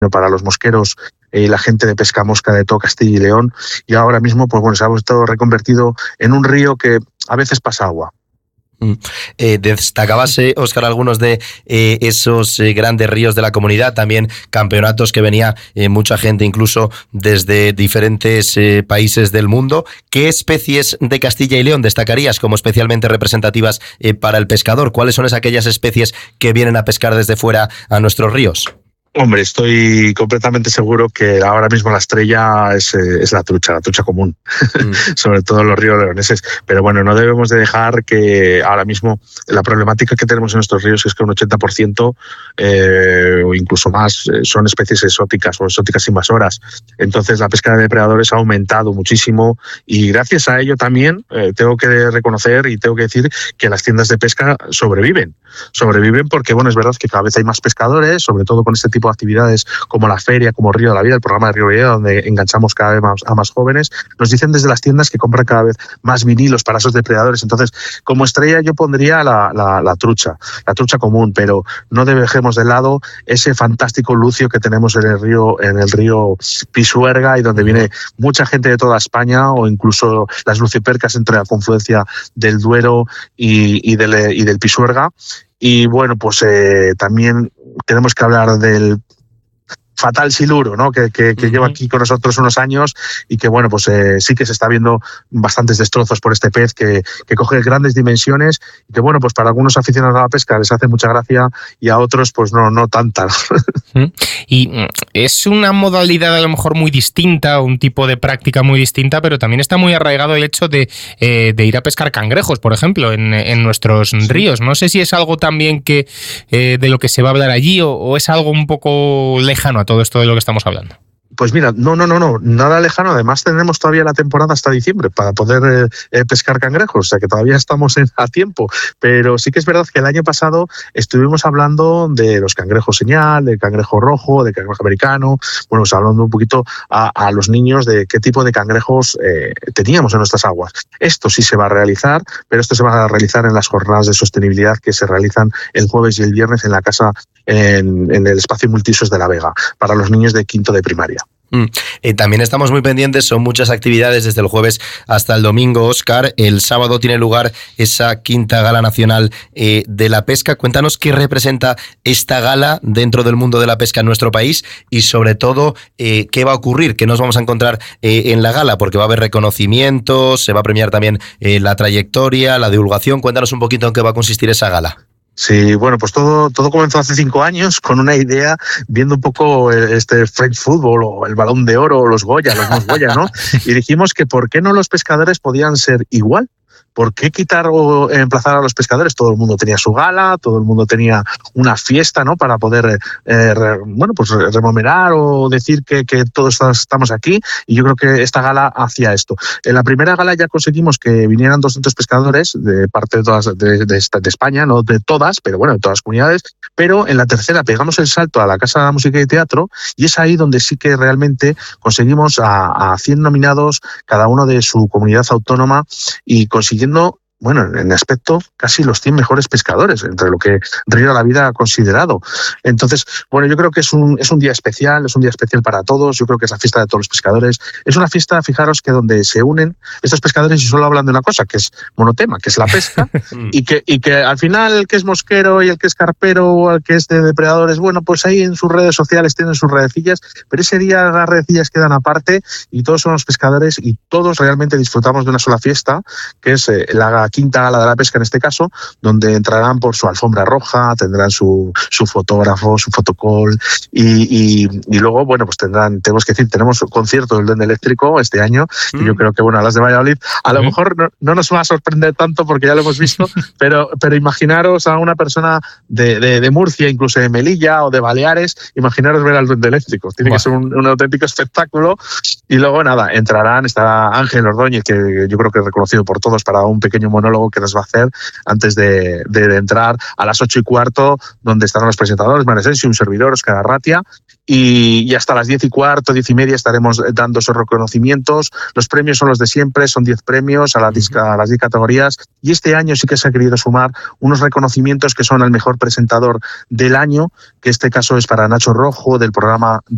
para los mosqueros y la gente de pesca mosca de todo Castilla y León, y ahora mismo pues bueno, se ha visto reconvertido en un río que a veces pasa agua. Destacabas, Óscar, algunos de esos grandes ríos de la comunidad, también campeonatos que venía mucha gente incluso desde diferentes países del mundo. ¿Qué especies de Castilla y León destacarías como especialmente representativas para el pescador? ¿Cuáles son aquellas especies que vienen a pescar desde fuera a nuestros ríos? Hombre, estoy completamente seguro que ahora mismo la estrella es la trucha común, sobre todo en los ríos leoneses. Pero bueno, no debemos de dejar que ahora mismo la problemática que tenemos en nuestros ríos es que un 80% o incluso más son especies exóticas o exóticas invasoras. Entonces la pesca de depredadores ha aumentado muchísimo y gracias a ello también tengo que reconocer y tengo que decir que las tiendas de pesca sobreviven porque bueno, es verdad que cada vez hay más pescadores, sobre todo con este tipo de actividades como la feria, como Río de la Vida, el programa de Río de la Vida, donde enganchamos cada vez más a más jóvenes. Nos dicen desde las tiendas que compran cada vez más vinilos para esos depredadores. Entonces, como estrella yo pondría la trucha común, pero no dejemos de lado ese fantástico lucio que tenemos en el río Pisuerga, y donde viene mucha gente de toda España, o incluso las luciopercas entre la confluencia del Duero y del Pisuerga. Y bueno, pues también tenemos que hablar del fatal siluro, ¿no? que lleva aquí con nosotros unos años y que bueno, pues sí que se está viendo bastantes destrozos por este pez que coge grandes dimensiones y que bueno, pues para algunos aficionados a la pesca les hace mucha gracia y a otros pues no tanta. Y es una modalidad a lo mejor muy distinta, un tipo de práctica muy distinta, pero también está muy arraigado el hecho de ir a pescar cangrejos, por ejemplo, en nuestros ríos. No sé si es algo también que de lo que se va a hablar allí o es algo un poco lejano a todo esto de lo que estamos hablando. Pues mira, no, nada lejano. Además tenemos todavía la temporada hasta diciembre para poder pescar cangrejos, o sea que todavía estamos a tiempo. Pero sí que es verdad que el año pasado estuvimos hablando de los cangrejos señal, del cangrejo rojo, del cangrejo americano. Bueno, pues hablando un poquito a los niños de qué tipo de cangrejos teníamos en nuestras aguas. Esto sí se va a realizar, pero esto se va a realizar en las jornadas de sostenibilidad que se realizan el jueves y el viernes en la casa, en el espacio multiusos de La Vega, para los niños de quinto de primaria. También estamos muy pendientes, son muchas actividades desde el jueves hasta el domingo, Óscar. El sábado tiene lugar esa quinta gala nacional de la pesca. Cuéntanos qué representa esta gala dentro del mundo de la pesca en nuestro país y sobre todo qué va a ocurrir, qué nos vamos a encontrar en la gala, porque va a haber reconocimientos, se va a premiar también la trayectoria, la divulgación. Cuéntanos un poquito en qué va a consistir esa gala. Sí, bueno, pues todo comenzó hace 5 años con una idea, viendo un poco este French Football o el Balón de Oro o los Goya, ¿no? Y dijimos que ¿por qué no los pescadores podían ser igual? ¿Por qué quitar o emplazar a los pescadores? Todo el mundo tenía su gala, todo el mundo tenía una fiesta, ¿no? Para poder pues rememorar o decir que todos estamos aquí, y yo creo que esta gala hacía esto. En la primera gala ya conseguimos que vinieran 200 pescadores de parte de todas de España, no de todas, pero bueno, de todas las comunidades. Pero en la tercera pegamos el salto a la Casa de Música y Teatro, y es ahí donde sí que realmente conseguimos a 100 nominados, cada uno de su comunidad autónoma, y consiguiendo, bueno, en aspecto casi los 100 mejores pescadores, entre lo que Río de la Vida ha considerado. Entonces, bueno, yo creo que es un día especial, para todos. Yo creo que es la fiesta de todos los pescadores. Es una fiesta, fijaros, que donde se unen estos pescadores y solo hablan de una cosa, que es monotema, que es la pesca, y que al final el que es mosquero y el que es carpero o el que es de depredadores, bueno, pues ahí en sus redes sociales tienen sus redecillas, pero ese día las redecillas quedan aparte y todos somos pescadores y todos realmente disfrutamos de una sola fiesta, que es la quinta gala de la pesca en este caso, donde entrarán por su alfombra roja, tendrán su fotógrafo, su fotocall y luego, bueno, pues tenemos que decir, tenemos concierto del Duende Eléctrico este año, y yo creo que, bueno, a las de Valladolid a lo mejor no nos va a sorprender tanto porque ya lo hemos visto, pero imaginaros a una persona de Murcia, incluso de Melilla o de Baleares, imaginaros ver al Duende Eléctrico. Tiene que ser un auténtico espectáculo. Y luego, nada, estará Ángel Ordóñez, que yo creo que es reconocido por todos, para un pequeño monólogo que nos va a hacer antes de entrar a las 8:15, donde estarán los presentadores, María Asensio, un servidor, Óscar Arratia, y hasta las 10:15, 10:30 estaremos dando esos reconocimientos. Los premios son los de siempre, son 10 premios a las 10 categorías, y este año sí que se ha querido sumar unos reconocimientos que son al mejor presentador del año, que este caso es para Nacho Rojo, del programa